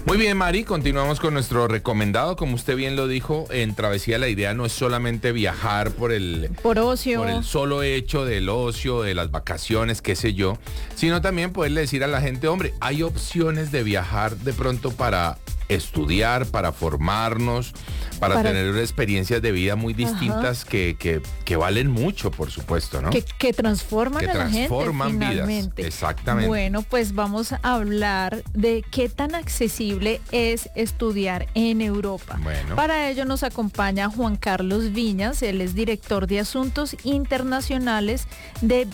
Muy bien, Mari, continuamos con nuestro recomendado. Como usted bien lo dijo, en Travesía la idea no es solamente viajar por ocio, por el solo hecho del ocio, de las vacaciones, qué sé yo, sino también poderle decir a la gente, hombre, hay opciones de viajar de pronto para estudiar, para formarnos, para tener experiencias de vida muy distintas que valen mucho, por supuesto, ¿no? Que transforman a la gente finalmente. Vidas, exactamente. Bueno, pues vamos a hablar de qué tan accesible es estudiar en Europa. Bueno. Para ello nos acompaña Juan Carlos Viñas, él es director de Asuntos Internacionales de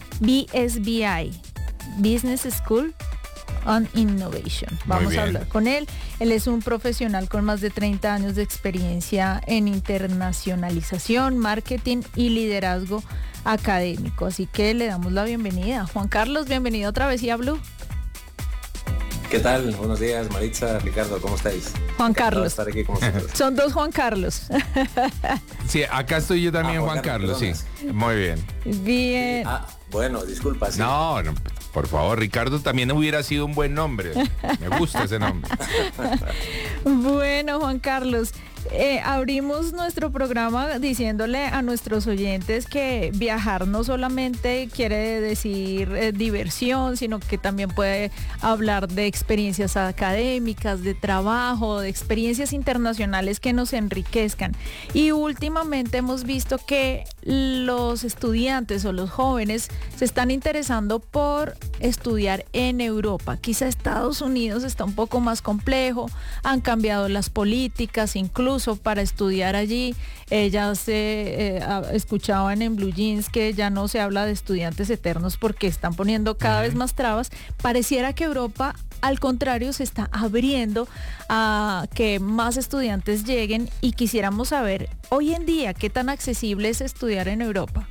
BSBI, Business School on Innovation. Vamos a hablar con él. Él es un profesional con más de 30 años de experiencia en internacionalización, marketing y liderazgo académico. Así que le damos la bienvenida. Juan Carlos, bienvenido a Travesía Blue. ¿Qué tal? Buenos días, Maritza, Ricardo, ¿cómo estáis? Juan Carlos. Estar aquí con vosotros. Son dos Juan Carlos. Sí, acá estoy yo también, Juan Carlos, sí. Muy bien. Bien. Bueno, disculpa. Sí. No, por favor, Ricardo también hubiera sido un buen nombre. Me gusta ese nombre. Bueno, Juan Carlos, abrimos nuestro programa diciéndole a nuestros oyentes que viajar no solamente quiere decir diversión, sino que también puede hablar de experiencias académicas, de trabajo, de experiencias internacionales que nos enriquezcan. Y últimamente hemos visto que los estudiantes o los jóvenes se están interesando por estudiar en Europa. Quizá Estados Unidos está un poco más complejo, han cambiado las políticas incluso para estudiar allí. Ya se escuchaban en Blue Jeans que ya no se habla de estudiantes eternos porque están poniendo cada vez más trabas. Pareciera que Europa, al contrario, se está abriendo a que más estudiantes lleguen, y quisiéramos saber hoy en día qué tan accesible es estudiar en Europa.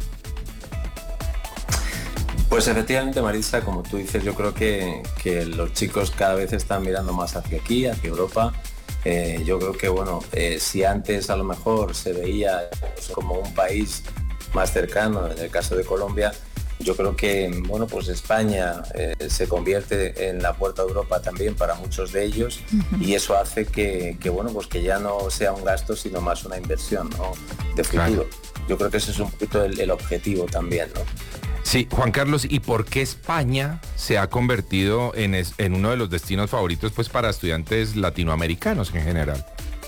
Pues efectivamente, Marisa, como tú dices, yo creo que los chicos cada vez están mirando más hacia aquí, hacia Europa. Yo creo que, bueno, si antes a lo mejor se veía como un país más cercano, en el caso de Colombia, yo creo que, bueno, pues España se convierte en la puerta a Europa también para muchos de ellos, y eso hace que bueno, pues que ya no sea un gasto, sino más una inversión, ¿no?, de futuro. Claro. Yo creo que ese es un poquito el objetivo también, ¿no? Sí, Juan Carlos, ¿y por qué España se ha convertido en uno de los destinos favoritos, pues, para estudiantes latinoamericanos en general?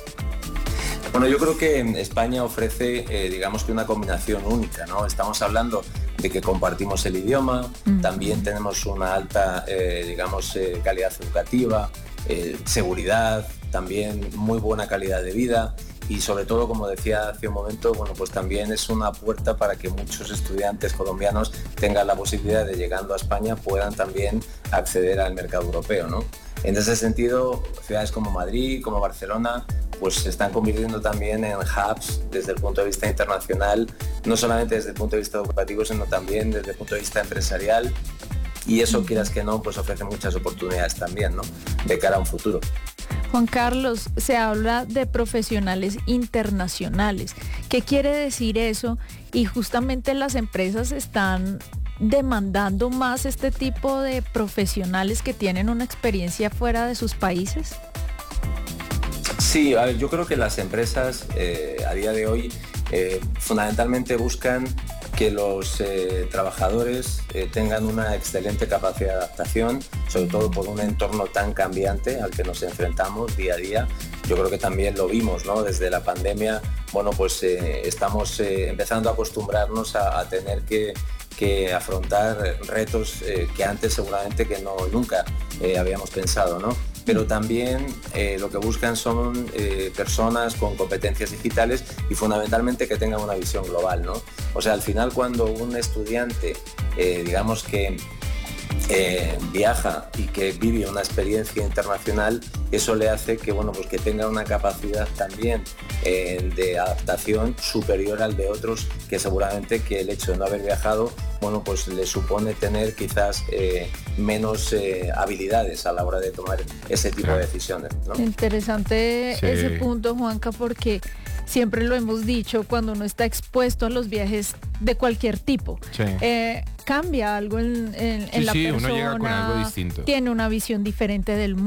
Bueno, yo creo que España ofrece, digamos que una combinación única, ¿no? Estamos hablando de que compartimos el idioma, también tenemos una alta, calidad educativa, seguridad, también muy buena calidad de vida. Y sobre todo, como decía hace un momento, bueno, pues también es una puerta para que muchos estudiantes colombianos tengan la posibilidad de, llegando a España, puedan también acceder al mercado europeo, ¿no? En ese sentido, ciudades como Madrid, como Barcelona, pues se están convirtiendo también en hubs desde el punto de vista internacional, no solamente desde el punto de vista educativo, sino también desde el punto de vista empresarial. Y eso, quieras que no, pues ofrece muchas oportunidades también, ¿no?, de cara a un futuro. Juan Carlos, se habla de profesionales internacionales. ¿Qué quiere decir eso? Y justamente las empresas están demandando más este tipo de profesionales que tienen una experiencia fuera de sus países. Sí, a ver, yo creo que las empresas a día de hoy fundamentalmente buscan que los trabajadores tengan una excelente capacidad de adaptación, sobre todo por un entorno tan cambiante al que nos enfrentamos día a día. Yo creo que también lo vimos, ¿no?, desde la pandemia. Bueno, pues estamos empezando a acostumbrarnos a tener que afrontar retos que antes seguramente que nunca habíamos pensado, ¿no? Pero también lo que buscan son personas con competencias digitales y fundamentalmente que tengan una visión global, ¿no? O sea, al final, cuando un estudiante, digamos que viaja y que vive una experiencia internacional, eso le hace que, bueno, pues que tenga una capacidad también de adaptación superior al de otros, que seguramente que el hecho de no haber viajado, bueno, pues le supone tener quizás menos habilidades a la hora de tomar ese tipo de decisiones, ¿no? Interesante ese punto, Juanca, porque siempre lo hemos dicho, cuando uno está expuesto a los viajes de cualquier tipo, cambia algo en la persona, uno llega con algo distinto, tiene una visión diferente del mundo.